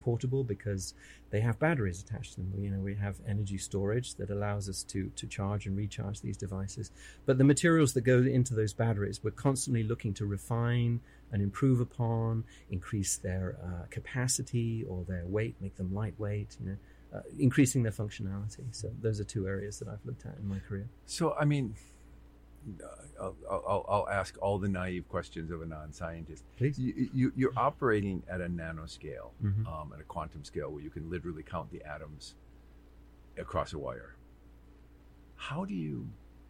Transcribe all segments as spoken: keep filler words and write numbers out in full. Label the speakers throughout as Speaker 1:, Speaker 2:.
Speaker 1: portable because they have batteries attached to them. You know, we have energy storage that allows us to to charge and recharge these devices. But the materials that go into those batteries, we're constantly looking to refine and improve upon, increase their uh, capacity or their weight, make them lightweight, you know, uh, increasing their functionality. So those are two areas that I've looked at in my career.
Speaker 2: So, I mean, I'll, I'll, I'll ask all the naive questions of a non-scientist.
Speaker 1: Please.
Speaker 2: You, you, you're operating at a nanoscale,
Speaker 1: Mm-hmm.
Speaker 2: um, at a quantum scale where you can literally count the atoms across a wire. How do you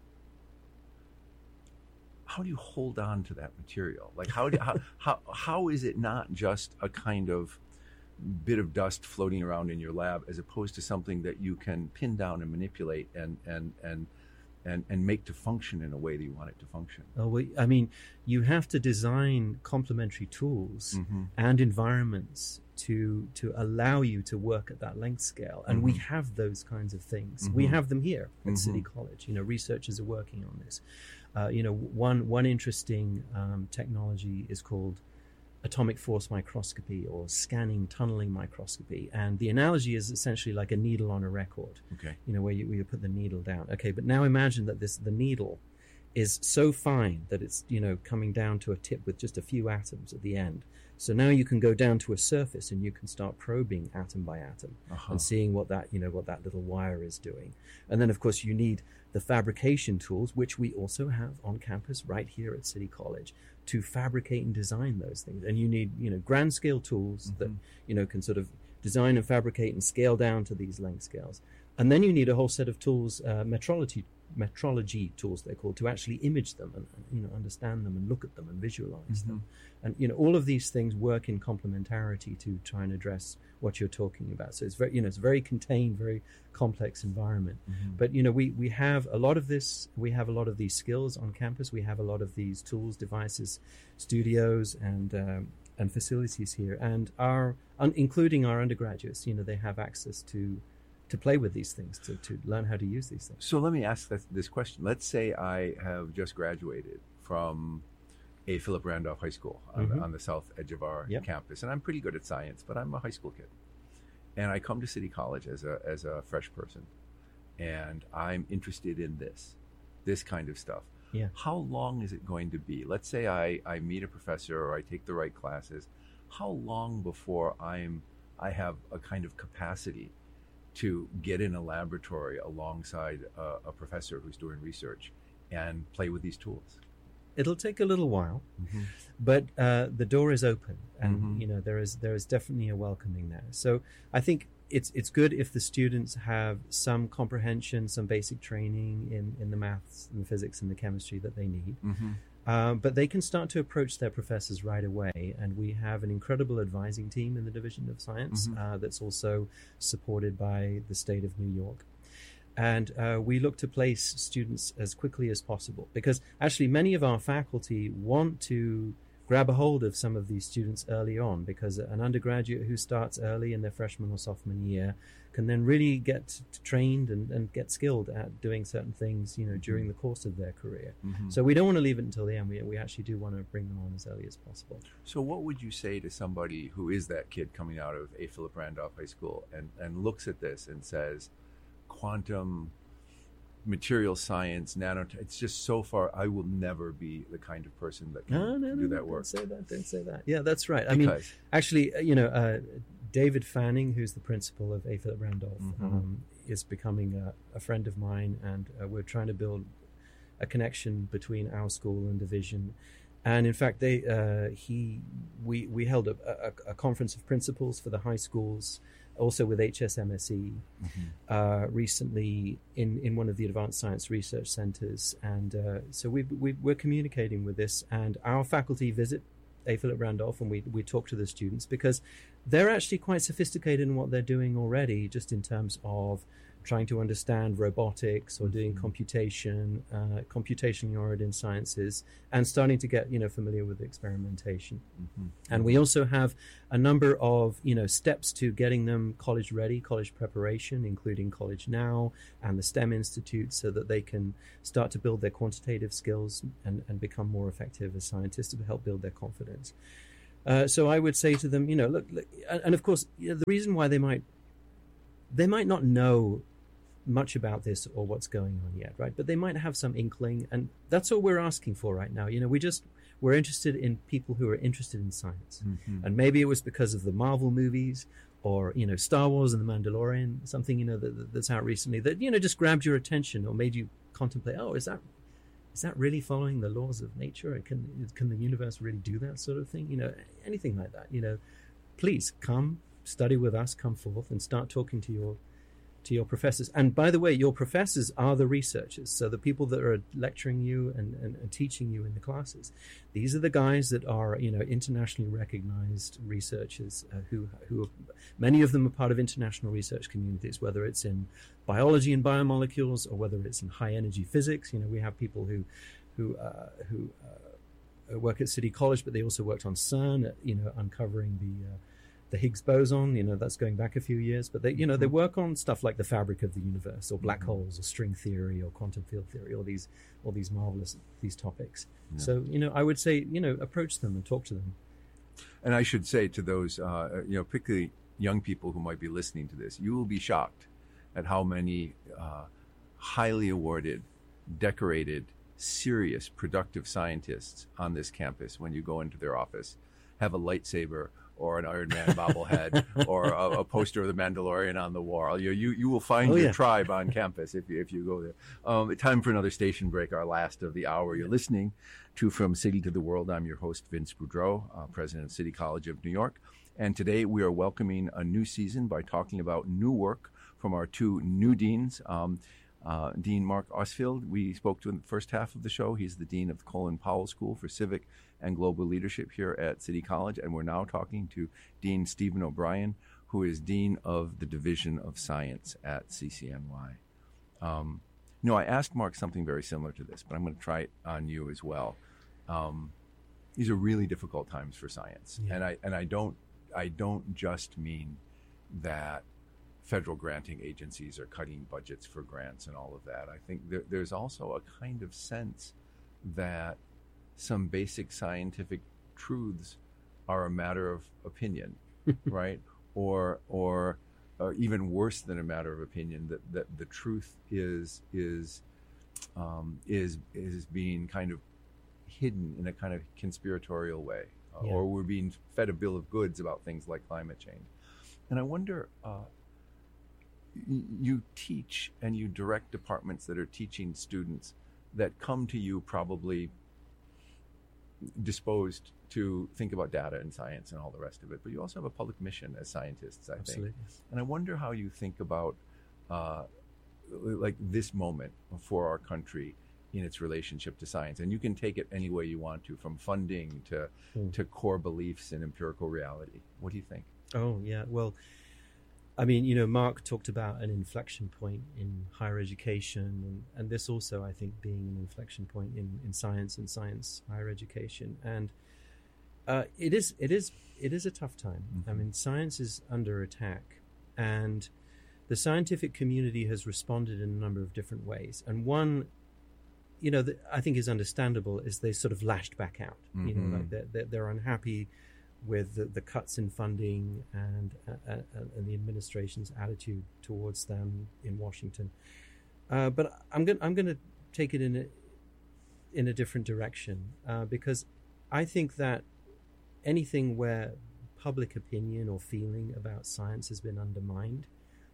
Speaker 2: how do you hold on to that material? Like how do, how, how how is it not just a kind of bit of dust floating around in your lab, as opposed to something that you can pin down and manipulate and and and and, and make to function in a way that you want it to function?
Speaker 1: Oh, well, I mean, you have to design complementary tools
Speaker 2: Mm-hmm.
Speaker 1: and environments to to allow you to work at that length scale. And we
Speaker 2: Mhm.
Speaker 1: have those kinds of things.
Speaker 2: Mhm.
Speaker 1: We have them here at
Speaker 2: Mhm.
Speaker 1: City College. You know, researchers are working on this. Uh, you know, one one interesting um, technology is called atomic force microscopy or scanning tunneling microscopy. And the analogy is essentially like a needle on a record.
Speaker 2: Okay.
Speaker 1: You know, where you, where you put the needle down. Okay, but now imagine that this the needle is so fine that it's, you know, coming down to a tip with just a few atoms at the end. So now you can go down to a surface and you can start probing atom by atom
Speaker 2: Uh-huh.
Speaker 1: and seeing what that, you know, what that little wire is doing. And then, of course, you need the fabrication tools, which we also have on campus right here at City College, to fabricate and design those things. And you need, you know, grand scale tools that,
Speaker 2: Mhm.
Speaker 1: you know, can sort of design and fabricate and scale down to these length scales. And then you need a whole set of tools, uh, metrology metrology tools they're called, to actually image them and, you know, understand them and look at them and visualize them. And, you know, all of these things work in complementarity to try and address what you're talking about. So it's very, you know, it's a very contained, very complex environment.
Speaker 2: Mhm.
Speaker 1: But, you know, we, we have a lot of this, we have a lot of these skills on campus. We have a lot of these tools, devices, studios, and um, and facilities here. And our, un, including our undergraduates, you know, they have access to to play with these things, to, to learn how to use these things.
Speaker 2: So let me ask this, this question. Let's say I have just graduated from a Philip Randolph High School on,
Speaker 1: Mhm.
Speaker 2: on the south edge of our
Speaker 1: Yep.
Speaker 2: campus, and I'm pretty good at science, but I'm a high school kid. And I come to City College as a as a fresh person, and I'm interested in this, this kind of stuff.
Speaker 1: Yeah.
Speaker 2: How long is it going to be? Let's say I, I meet a professor or I take the right classes. How long before I'm I have a kind of capacity to get in a laboratory alongside a, a professor who's doing research and play with these tools?
Speaker 1: It'll take a little while,
Speaker 2: Mm-hmm.
Speaker 1: but uh, the door is open, and
Speaker 2: Mhm.
Speaker 1: you know there is there is definitely a welcoming there. So I think it's it's good if the students have some comprehension, some basic training in in the maths and the physics and the chemistry that they need.
Speaker 2: Mm-hmm.
Speaker 1: Um, but they can start to approach their professors right away, and we have an incredible advising team in the Division of Science
Speaker 2: Mhm.
Speaker 1: uh, that's also supported by the state of New York. And uh, we look to place students as quickly as possible, because actually many of our faculty want to grab a hold of some of these students early on, because an undergraduate who starts early in their freshman or sophomore year can then really get trained and, and get skilled at doing certain things, you know, during the course of their career.
Speaker 2: Mm-hmm.
Speaker 1: So we don't want to leave it until the end. We, we actually do want to bring them on as early as possible.
Speaker 2: So what would you say to somebody who is that kid coming out of a Philip Randolph High School and, and looks at this and says, quantum material science, nano, it's just so far, I will never be the kind of person that can
Speaker 1: No, no, no,
Speaker 2: do
Speaker 1: no,
Speaker 2: that work.
Speaker 1: don't say that, don't say that. Yeah, that's right. I mean,
Speaker 2: Because-
Speaker 1: actually, uh, you know, uh, David Fanning, who's the principal of A. Philip Randolph,
Speaker 2: Mhm.
Speaker 1: um, is becoming a, a friend of mine, and uh, we're trying to build a connection between our school and division. And in fact, they uh, he we we held a, a, a conference of principals for the high schools, also with H S M S E,
Speaker 2: Mhm.
Speaker 1: uh, recently in, in one of the advanced science research centers. And uh, so we, we, we're communicating with this, and our faculty visit A. Philip Randolph, and we, we talk to the students, because they're actually quite sophisticated in what they're doing already, just in terms of trying to understand robotics or doing
Speaker 2: Mhm.
Speaker 1: computation, uh, computationally oriented sciences, and starting to get, you know, familiar with experimentation.
Speaker 2: Mhm.
Speaker 1: And we also have a number of, you know, steps to getting them college ready, college preparation, including College Now and the STEM Institute, so that they can start to build their quantitative skills and, and become more effective as scientists, to help build their confidence. Uh, so I would say to them, you know, look, look and of course, you know, the reason why they might they might not know much about this or what's going on yet, right? But they might have some inkling, and that's all we're asking for right now. You know, we just we're interested in people who are interested in science,
Speaker 2: Mm-hmm.
Speaker 1: and maybe it was because of the Marvel movies, or you know, Star Wars and the Mandalorian, something you know that, that's out recently that you know just grabbed your attention or made you contemplate. Oh, is that is that really following the laws of nature? And can can the universe really do that sort of thing? You know, anything like that. You know, please come study with us. Come forth and start talking to your to your professors. And by the way, your professors are the researchers. So the people that are lecturing you and, and, and teaching you in the classes, these are the guys that are, you know, internationally recognized researchers uh, who, who are, many of them are part of international research communities, whether it's in biology and biomolecules or whether it's in high energy physics. You know, we have people who, who, uh, who uh, work at City College, but they also worked on CERN, at, you know, uncovering the, uh, the Higgs boson, you know, that's going back a few years, but they, you know, mm-hmm. they work on stuff like the fabric of the universe, or black mm-hmm. holes, or string theory, or quantum field theory, all these, all these marvelous these topics. Yeah. So, you know, I would say, you know, approach them and talk to them.
Speaker 2: And I should say to those, uh, you know, particularly young people who might be listening to this, you will be shocked at how many uh, highly awarded, decorated, serious, productive scientists on this campus, when you go into their office, have a lightsaber or an Iron Man bobblehead, or a, a poster of the Mandalorian on the wall. You you, you will find
Speaker 1: oh,
Speaker 2: your
Speaker 1: yeah.
Speaker 2: tribe on campus if you, if you go there. Um, time for another station break, our last of the hour. You're listening to From City to the World. I'm your host, Vince Boudreau, uh, president of City College of New York. And today we are welcoming a new season by talking about new work from our two new deans. Um, Uh, Dean Mark Ostfeld, we spoke to in the first half of the show. He's the Dean of the Colin Powell School for Civic and Global Leadership here at City College. And we're now talking to Dean Stephen O'Brien, who is Dean of the Division of Science at C C N Y. Um, you know, I asked Mark something very similar to this, but I'm going to try it on you as well. Um, these are really difficult times for science.
Speaker 1: Yeah.
Speaker 2: And I and I don't I don't just mean that federal granting agencies are cutting budgets for grants and all of that. I think there, there's also a kind of sense that some basic scientific truths are a matter of opinion, right? Or, or, or even worse than a matter of opinion, that, that the truth is is um, is is being kind of hidden in a kind of conspiratorial way, uh,
Speaker 1: yeah.
Speaker 2: or we're being fed a bill of goods about things like climate change. And I wonder. Uh, You teach and you direct departments that are teaching students that come to you probably disposed to think about data and science and all the rest of it, but you also have a public mission as scientists, I
Speaker 1: Absolutely.
Speaker 2: think. And I wonder how you think about uh, like this moment for our country in its relationship to science. And you can take it any way you want to, from funding to,
Speaker 1: mm.
Speaker 2: to core beliefs in empirical reality. What do you think?
Speaker 1: Oh, yeah. Well, I mean, you know, Mark talked about an inflection point in higher education, and, and this also, I think, being an inflection point in, in science and science higher education. And uh, it is it is it is a tough time. Mm-hmm. I mean, science is under attack, and the scientific community has responded in a number of different ways. And one, you know, that I think is understandable is they sort of lashed back out. Mm-hmm. You know, like they're, they're, they're unhappy with the, the cuts in funding and uh, uh, and the administration's attitude towards them in Washington. Uh, but I'm going I'm going to take it in a in a different direction uh, because I think that anything where public opinion or feeling about science has been undermined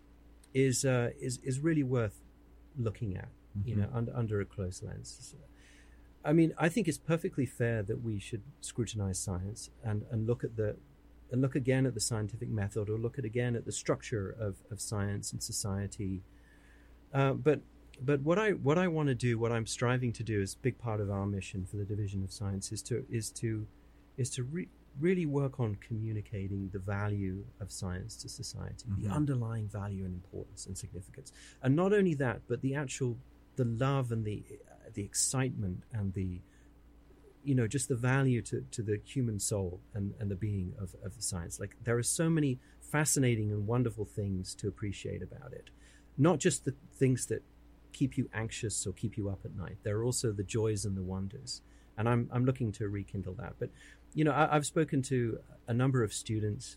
Speaker 1: is uh, is is really worth looking at. Mm-hmm. You know, under under a close lens. I mean, I think it's perfectly fair that we should scrutinize science and, and look at the and look again at the scientific method, or look at again at the structure of, of science and society. Uh, but but what I what I want to do, what I'm striving to do, is a big part of our mission for the Division of Science is to is to is to re- really work on communicating the value of science to society, mm-hmm. the underlying value and importance and significance, and not only that, but the actual the love and the the excitement and the, you know, just the value to, to the human soul and, and the being of, of the science. Like, there are so many fascinating and wonderful things to appreciate about it. Not just the things that keep you anxious or keep you up at night. There are also the joys and the wonders. And I'm I'm looking to rekindle that. But you know, I, I've spoken to a number of students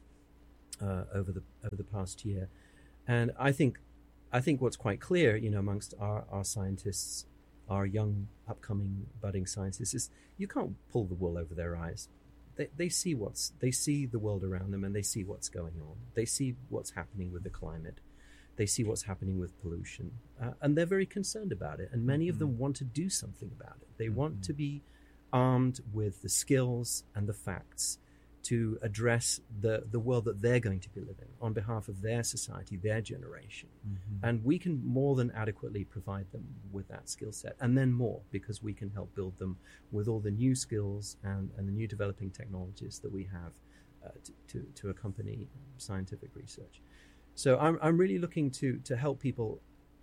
Speaker 1: uh, over the over the past year, and I think I think what's quite clear, you know, amongst our, our scientists, our young upcoming budding scientists, is you can't pull the wool over their eyes. They they see what's they see the world around them, and they see what's going on. They see what's happening with the climate. They see what's happening with pollution, uh, and they're very concerned about it. And many mm-hmm. of them want to do something about it. They mm-hmm. want to be armed with the skills and the facts to address the, the world that they're going to be living on behalf of their society, their generation. Mm-hmm. And we can more than adequately provide them with that skill set, and then more, because we can help build them with all the new skills and, and the new developing technologies that we have uh, to, to, to accompany scientific research. So I'm I'm really looking to to help people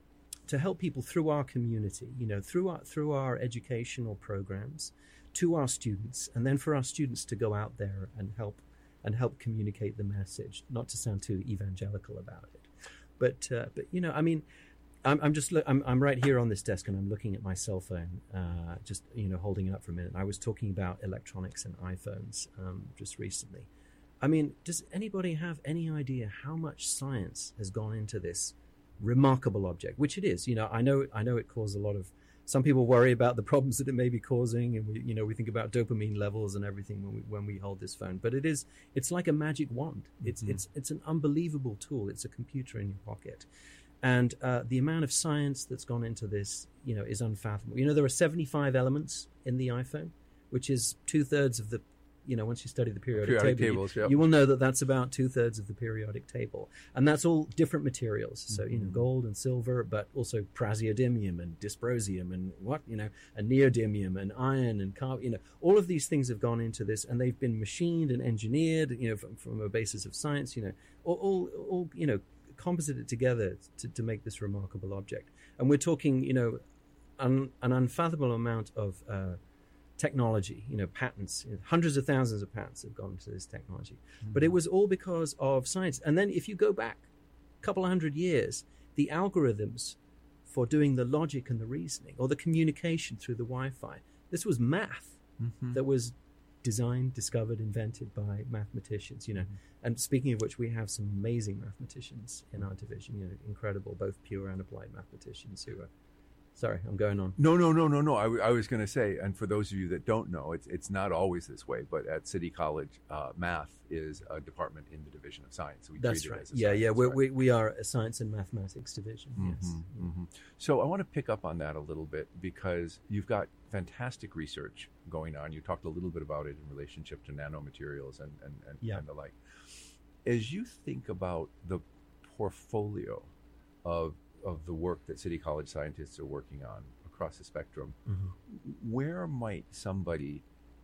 Speaker 1: to help people through our community, you know, through our through our educational programs, to our students, and then for our students to go out there and help and help communicate the message. Not to sound too evangelical about it, but uh, but you know, I mean, I'm I'm just I'm I'm right here on this desk, and I'm looking at my cell phone, uh, just you know, holding it up for a minute. I was talking about electronics and iPhones um, just recently. I mean, does anybody have any idea how much science has gone into this remarkable object, which it is? You know, I know, I know it caused a lot of. Some people worry about the problems that it may be causing, and we, you know, we think about dopamine levels and everything when we when we hold this phone. But it is, it's like a magic wand. It's mm-hmm. it's it's an unbelievable tool. It's a computer in your pocket, and uh, the amount of science that's gone into this, you know, is unfathomable. You know, there are seventy-five elements in the iPhone, which is two thirds of the. You know, once you study the periodic,
Speaker 2: periodic
Speaker 1: table,
Speaker 2: tables,
Speaker 1: you,
Speaker 2: yep.
Speaker 1: you will know that that's about two thirds of the periodic table, and that's all different materials. So mm-hmm. you know, gold and silver, but also praseodymium and dysprosium and what you know, and neodymium and iron and carbon. You know, all of these things have gone into this, and they've been machined and engineered. You know, from, from a basis of science. You know, all, all, all you know, composited together to, to make this remarkable object. And we're talking, you know, un, an unfathomable amount of. Uh, technology, you know, patents, you know, hundreds of thousands of patents have gone into this technology. Mm-hmm. But it was all because of science. And then if you go back a couple of hundred years, the algorithms for doing the logic and the reasoning or the communication through the Wi-Fi, this was math mm-hmm. that was designed, discovered, invented by mathematicians, you know. Mm-hmm. And speaking of which, we have some amazing mathematicians in our division, you know, incredible, both pure and applied mathematicians who are Sorry, I'm going on.
Speaker 2: No, no, no, no, no. I, w- I was going to say, and for those of you that don't know, it's it's not always this way, but at City College, uh, math is a department in the Division of Science. So we
Speaker 1: That's
Speaker 2: treat
Speaker 1: right.
Speaker 2: it as a
Speaker 1: yeah,
Speaker 2: science,
Speaker 1: yeah. We're,
Speaker 2: right?
Speaker 1: we we are a science and mathematics division.
Speaker 2: Mm-hmm,
Speaker 1: yes.
Speaker 2: Mm-hmm. So I want to pick up on that a little bit because you've got fantastic research going on. You talked a little bit about it in relationship to nanomaterials and and, and,
Speaker 1: yeah.
Speaker 2: and the like. As you think about the portfolio of of the work that City College scientists are working on across the spectrum, mm-hmm. where might somebody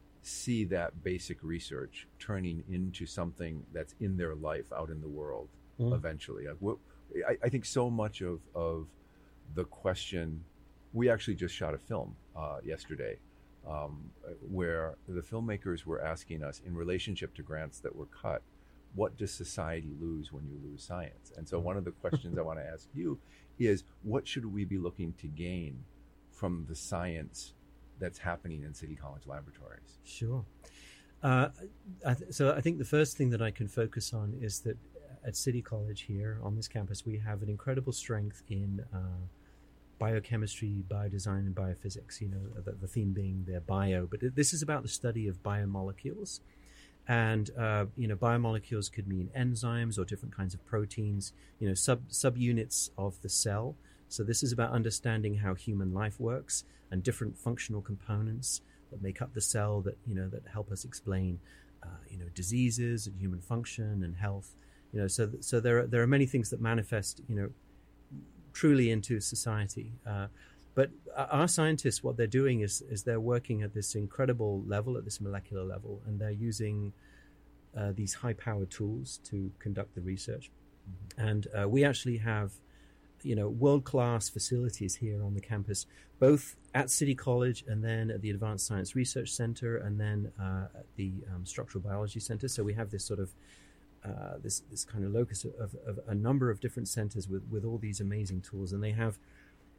Speaker 2: see that basic research turning into something that's in their life out in the world mm-hmm. eventually? I, I think so much of, of the question, we actually just shot a film uh, yesterday um, where the filmmakers were asking us in relationship to grants that were cut, what does society lose when you lose science? And so one of the questions I want to ask you is, what should we be looking to gain from the science that's happening in City College laboratories?
Speaker 1: Sure. Uh, I th- so I think the first thing that I can focus on is that at City College here on this campus, we have an incredible strength in uh, biochemistry, biodesign, and biophysics, you know, the, the theme being their bio. But this is about the study of biomolecules. And, uh, you know, biomolecules could mean enzymes or different kinds of proteins, you know, sub subunits of the cell. So this is about understanding how human life works and different functional components that make up the cell that, you know, that help us explain, uh, you know, diseases and human function and health. You know, so so there are, there are many things that manifest, you know, truly into society. Uh, but our scientists, what they're doing is is they're working at this incredible level, at this molecular level, and they're using uh, these high-powered tools to conduct the research. Mm-hmm. And uh, we actually have, you know, world-class facilities here on the campus, both at City College and then at the Advanced Science Research Center and then uh, at the um, Structural Biology Center. So we have this sort of uh, this this kind of locus of, of a number of different centers with with all these amazing tools, and they have,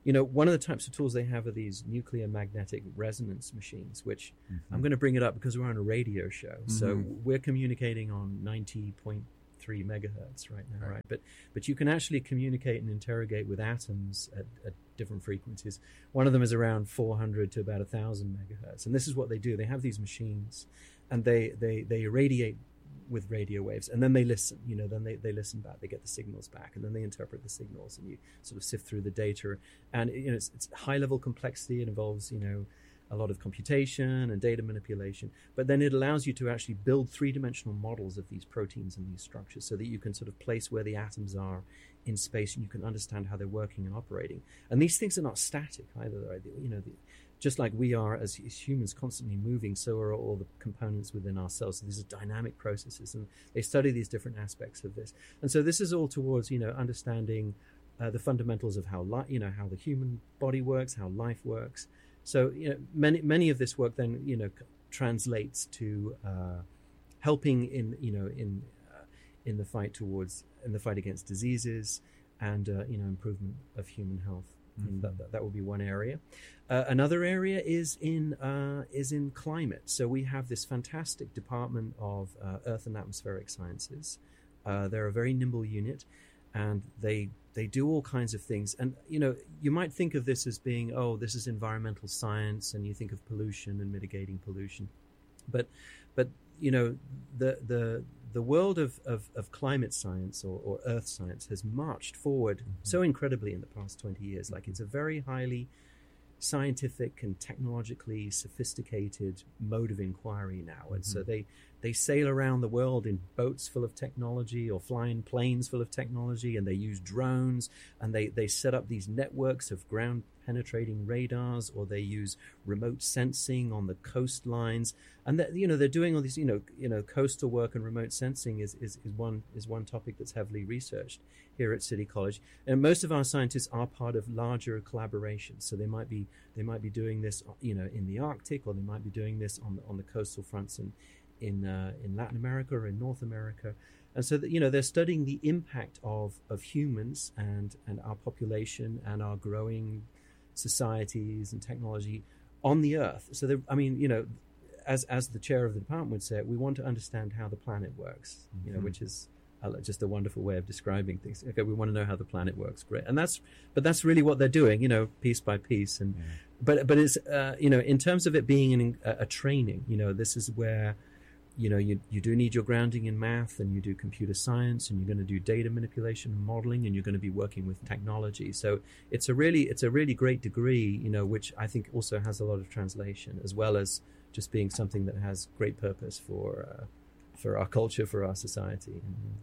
Speaker 1: you know, one of the types of tools they have are these nuclear magnetic resonance machines, which mm-hmm. I'm going to bring it up because we're on a radio show. Mm-hmm. So we're communicating on ninety point three megahertz right now, right. right? But but you can actually communicate and interrogate with atoms at, at different frequencies. One of them is around four hundred to about one thousand megahertz. And this is what they do. They have these machines, and they, they, they irradiate with radio waves, and then they listen, you know, then they, they listen back, they get the signals back, and then they interpret the signals, and you sort of sift through the data. And, you know, it's, it's high level complexity. It involves, you know, a lot of computation and data manipulation, but then it allows you to actually build three-dimensional models of these proteins and these structures so that you can sort of place where the atoms are in space, and you can understand how they're working and operating. And these things are not static either. Right? You know, the, just like we are as, as humans constantly moving, so are all the components within ourselves. So these are dynamic processes, and they study these different aspects of this. And so this is all towards, you know, understanding uh, the fundamentals of how li- you know how the human body works, how life works. So, you know, many many of this work then, you know, c- translates to uh, helping in, you know, in uh, in the fight towards in the fight against diseases, and uh, you know, improvement of human health. Mm-hmm. That, that that would be one area. Uh, another area is in uh, is in climate. So we have this fantastic department of uh, Earth and Atmospheric Sciences. Uh, they're a very nimble unit, and they they do all kinds of things. And you know, you might think of this as being, oh, this is environmental science, and you think of pollution and mitigating pollution, but but you know, the the the world of, of, of climate science or, or earth science has marched forward mm-hmm. so incredibly in the past twenty years. Like, it's a very highly scientific and technologically sophisticated mode of inquiry now. And mm-hmm. so they, they sail around the world in boats full of technology, or fly in planes full of technology, and they use drones, and they, they set up these networks of ground penetrating radars, or they use remote sensing on the coastlines. And that, you know, they're doing all these, you know, you know, coastal work, and remote sensing is, is, is one is one topic that's heavily researched here at City College. And most of our scientists are part of larger collaborations. So they might be they might be doing this, you know, in the Arctic, or they might be doing this on the, on the coastal fronts in in uh, in Latin America or in North America. And so that, you know, they're studying the impact of of humans and and our population and our growing societies and technology on the Earth. So, I mean, you know, as as the chair of the department would say, we want to understand how the planet works, you know, mm-hmm. which is uh, just a wonderful way of describing things. Okay, we want to know how the planet works. Great. And that's, but that's really what they're doing, you know, piece by piece. And, yeah. but, but it's, uh, you know, in terms of it being an, a, a training, you know, this is where, you know, you, you do need your grounding in math, and you do computer science, and you're going to do data manipulation and modeling, and you're going to be working with technology. So it's a really, it's a really great degree, you know, which I think also has a lot of translation, as well as just being something that has great purpose for, uh, for our culture, for our society.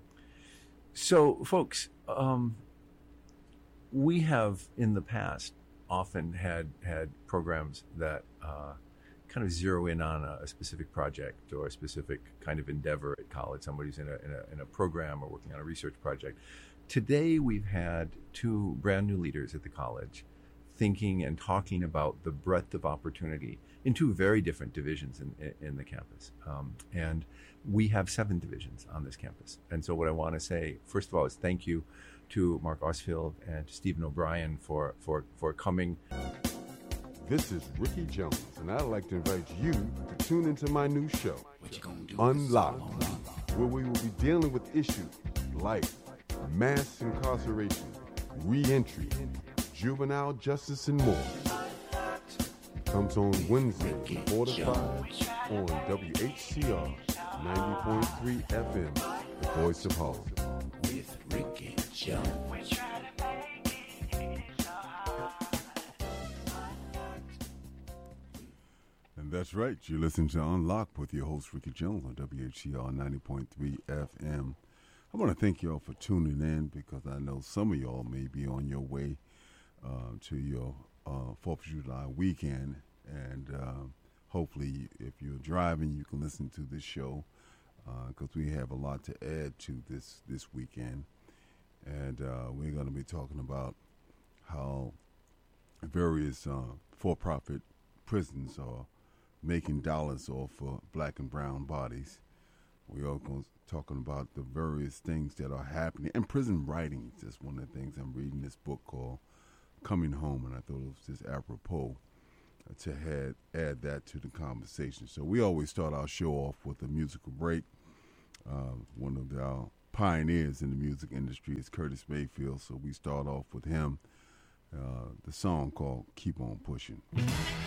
Speaker 2: So, folks, um, we have in the past often had, had programs that, uh, kind of zero in on a, a specific project or a specific kind of endeavor at college. Somebody's in a, in a in a program or working on a research project. Today, we've had two brand new leaders at the college thinking and talking about the breadth of opportunity in two very different divisions in, in, in the campus. Um, and we have seven divisions on this campus. And so what I want to say, first of all, is thank you to Mark Ostfeld and to Stephen O'Brien for, for, for coming.
Speaker 3: This is Ricky Jones, and I'd like to invite you to tune into my new show, Unlocked, where we will be dealing with issues like mass incarceration, re-entry, juvenile justice, and more. Comes on Wednesday from four to five on W H C R ninety point three F M, the voice of Harlem. With Ricky Jones. That's right. You're listening to Unlocked with your host, Ricky Jones, on W H C R ninety point three F M. I want to thank y'all for tuning in, because I know some of y'all may be on your way uh, to your uh, fourth of July weekend. And uh, hopefully, if you're driving, you can listen to this show, because uh, we have a lot to add to this, this weekend. And uh, we're going to be talking about how various uh, for-profit prisons are making dollars off of black and brown bodies. We're also talking about the various things that are happening. And prison writings is one of the things. I'm reading this book called coming home, and I thought it was just apropos to had, add that to the conversation. So we always start our show off with a musical break. Uh, one of the, our pioneers in the music industry is Curtis Mayfield, so we start off with him. Uh, the song called Keep On Pushing.